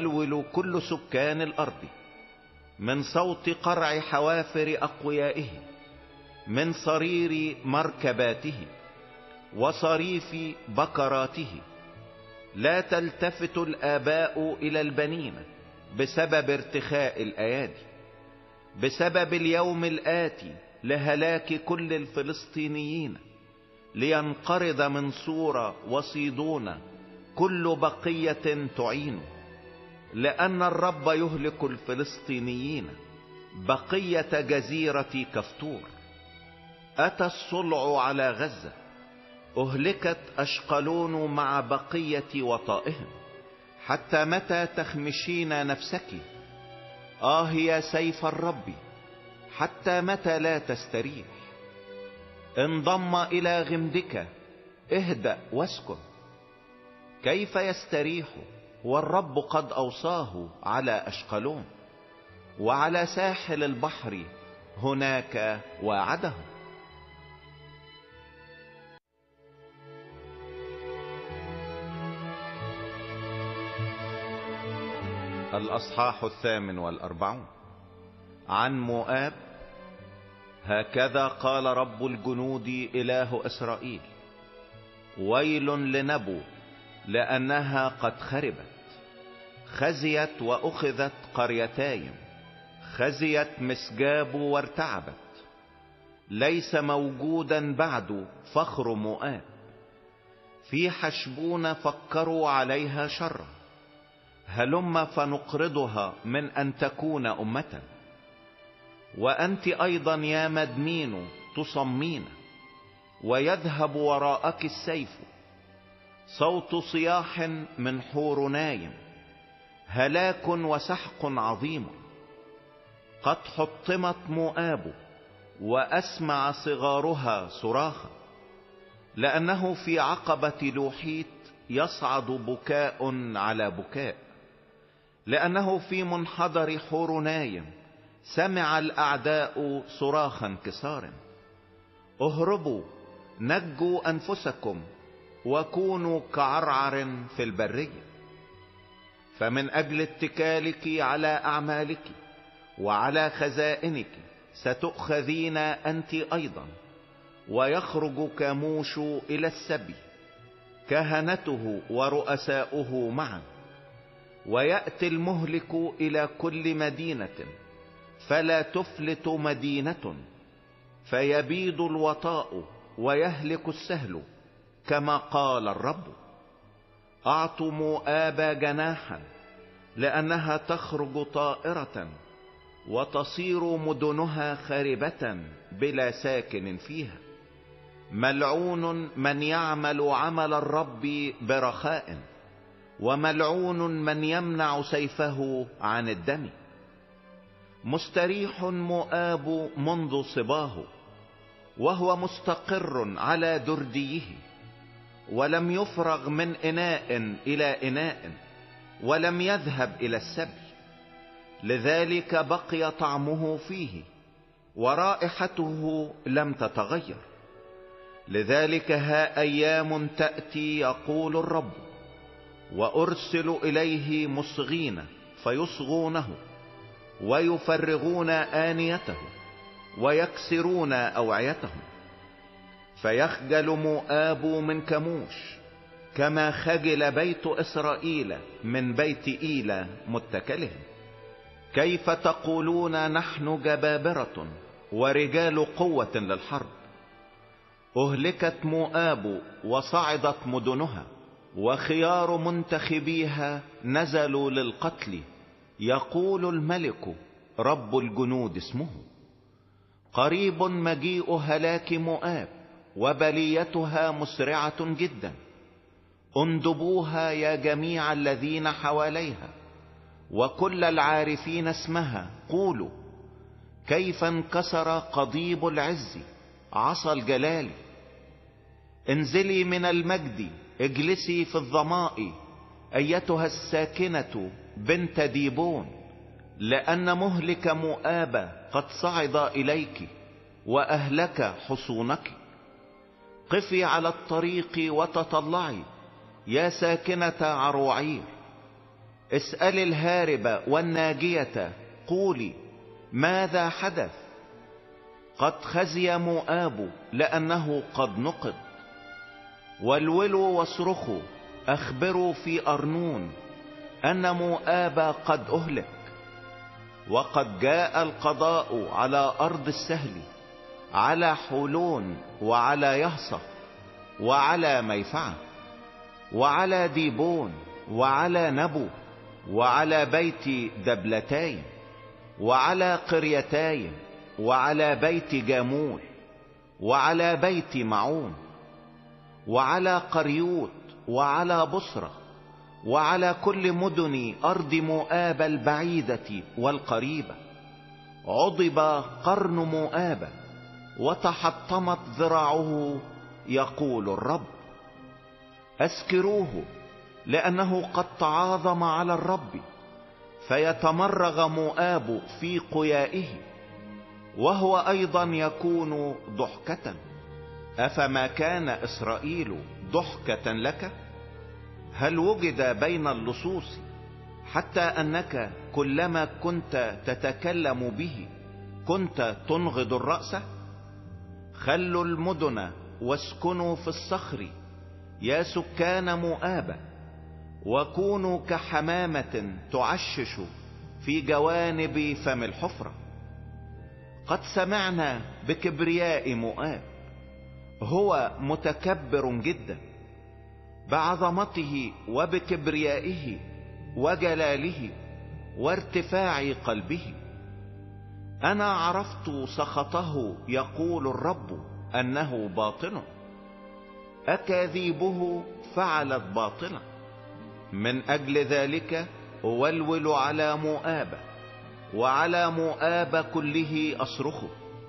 يولول كل سكان الأرض، من صوت قرع حوافر أقويائه، من صرير مركباته وصريف بكراته. لا تلتفت الآباء إلى البنين بسبب ارتخاء الأيادي، بسبب اليوم الآتي لهلاك كل الفلسطينيين، لينقرض من صورة وصيدون كل بقية تعين. لأن الرب يهلك الفلسطينيين، بقية جزيرة كفتور. أتى الصلع على غزة، أهلكت أشقلون مع بقية وطائهم. حتى متى تخمشين نفسك؟ يا سيف الرب، حتى متى لا تستريح؟ انضم إلى غمدك، اهدأ واسكن. كيف يستريح والرب قد أوصاه على أشقلون، وعلى ساحل البحر هناك واعده. الأصحاح 48. عن مؤاب. هكذا قال رب الجنود إله إسرائيل: ويل لنبو، لأنها قد خربت، خزيت وأخذت قريتايم، خزيت مسجاب وارتعبت. ليس موجودا بعد فخر مؤاب، في حشبون فكروا عليها شرا. هلم فنقرضها من أن تكون أمة. وأنت أيضا يا مدمين تصمين، ويذهب وراءك السيف. صوت صياح من حور نايم، هلاك وسحق عظيم. قد حطمت مؤاب، وأسمع صغارها صراخا. لأنه في عقبة لوحيت يصعد بكاء على بكاء. لأنه في منحدر حور نايم سمع الأعداء صراخ انكسار. اهربوا، نجوا أنفسكم، وكونوا كعرعر في البرية. فمن أجل اتكالك على أعمالك وعلى خزائنك ستؤخذين أنت أيضا. ويخرج كاموش إلى السبي، كهنته ورؤساؤه معا. ويأتي المهلك إلى كل مدينة، فلا تفلت مدينة. فيبيد الوطاء ويهلك السهل، كما قال الرب. أعطوا مؤاب جناحا، لأنها تخرج طائرة، وتصير مدنها خاربة بلا ساكن فيها. ملعون من يعمل عمل الرب برخاء، وملعون من يمنع سيفه عن الدم. مستريح مؤاب منذ صباه، وهو مستقر على درديه. ولم يفرغ من إناء إلى إناء، ولم يذهب إلى السبي. لذلك بقي طعمه فيه، ورائحته لم تتغير. لذلك ها أيام تأتي، يقول الرب، وأرسل إليه مصغين فيصغونه، ويفرغون آنيته، ويكسرون أوعيتهم. فيخجل مؤاب من كموش، كما خجل بيت إسرائيل من بيت إيلة متكلهم. كيف تقولون نحن جبابرة ورجال قوة للحرب؟ أهلكت مؤاب وصعدت مدنها، وخيار منتخبيها نزلوا للقتل. يقول الملك رب الجنود اسمه: قريب مجيء هلاك مؤاب، وبليتها مسرعة جدا. اندبوها يا جميع الذين حواليها، وكل العارفين اسمها. قولوا: كيف انكسر قضيب العز، عصا الجلال. انزلي من المجد، اجلسي في الظماء، ايتها الساكنة بنت ديبون. لأن مهلك مؤاب قد صعد إليك، وأهلك حصونك. قفي على الطريق وتطلعي، يا ساكنة عروعير. اسأل الهارب والناجية قولي ماذا حدث؟ قد خزي مؤاب لأنه قد نقض. والولوا واصرخوا أخبروا في أرنون أن مؤاب قد أهلك. وقد جاء القضاء على أرض السهل، على حولون وعلى يهصة وعلى ميفعة وعلى ديبون وعلى نبو وعلى بيت دبلتايم وعلى قريتايم وعلى بيت جامول وعلى بيت معون وعلى قريوت وعلى بصرة وعلى كل مدن أرض مؤاب البعيدة والقريبة. عضب قرن مؤاب وتحطمت ذراعه يقول الرب. أسكروه لأنه قد تعاظم على الرب، فيتمرغ مؤاب في قيائه، وهو أيضا يكون ضحكة. أفما كان إسرائيل ضحكة لك؟ هل وجد بين اللصوص حتى أنك كلما كنت تتكلم به كنت تنغض الرأس؟ خلوا المدن واسكنوا في الصخر يا سكان مؤاب، وكونوا كحمامة تعشش في جوانب فم الحفرة. قد سمعنا بكبرياء مؤاب، هو متكبر جدا، بعظمته وبكبريائه وجلاله وارتفاع قلبه. أنا عرفت سخطه يقول الرب أنه باطل، أكاذيبه فعلت باطلا. من أجل ذلك أولول على مؤاب، وعلى مؤاب كله أصرخ،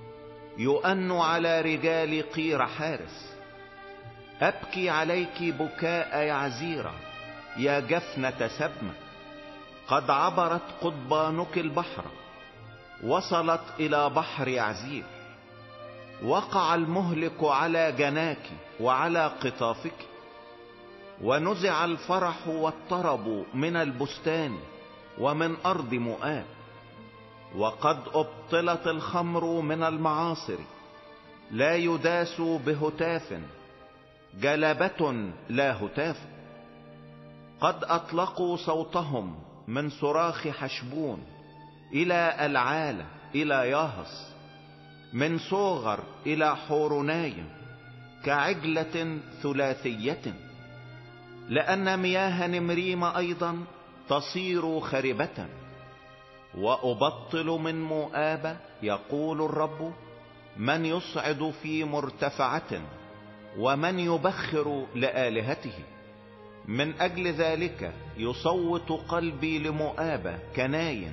يؤن على رجال قير حارس. أبكي عليك بكاء يعزيرة يا جفنة سبمة. قد عبرت قضبانك البحر، وصلت إلى بحر يعزير. وقع المهلك على جناك وعلى قطافك، ونزع الفرح والطرب من البستان ومن أرض مؤاب. وقد أبطلت الخمر من المعاصر، لا يداس بهتاف، جلبة لا هتاف. قد أطلقوا صوتهم من صراخ حشبون إلى العالة إلى ياهص، من صوغر إلى حورنايم، كعجلة ثلاثية. لأن مياه نمريم أيضا تصير خربة. وأبطل من مؤاب يقول الرب من يصعد في مرتفعة، ومن يبخر لآلهته. من أجل ذلك يصوت قلبي لمؤاب كناين،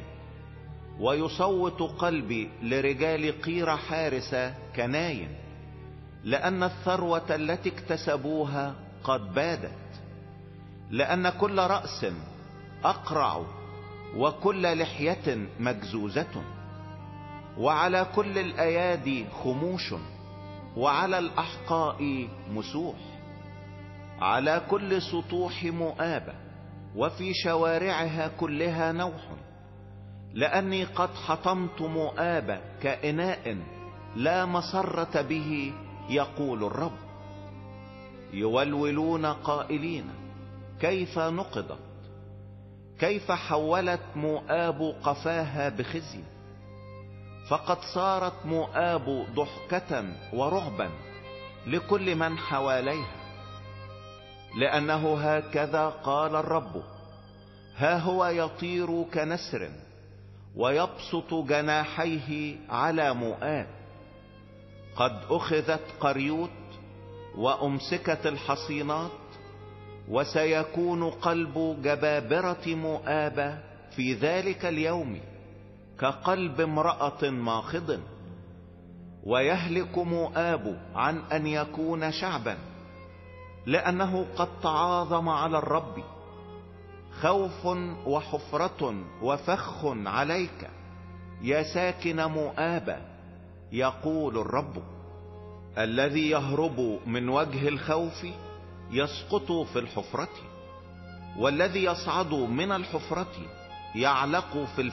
ويصوت قلبي لرجال قير حارس كناين، لأن الثروة التي اكتسبوها قد بادت. لأن كل رأس أقرع، وكل لحية مجزوزة، وعلى كل الأيادي خموش، وعلى الأحقاء مسوح. على كل سطوح مؤاب وفي شوارعها كلها نوح، لأني قد حطمت مؤاب كإناء لا مسرة به يقول الرب. يولولون قائلين كيف نقضت، كيف حولت مؤاب قفاها بخزي. فقد صارت مؤاب ضحكة ورعبا لكل من حواليها. لأنه هكذا قال الرب، ها هو يطير كنسر ويبسط جناحيه على مؤاب. قد أخذت قريوت وأمسكت الحصينات، وسيكون قلب جبابرة مؤاب في ذلك اليوم كقلب امرأة ماخض. ويهلك مؤاب عن أن يكون شعبا، لأنه قد تعاظم على الرب. خوف وحفرة وفخ عليك يا ساكن مؤاب يقول الرب. الذي يهرب من وجه الخوف يسقط في الحفرة، والذي يصعد من الحفرة يعلق في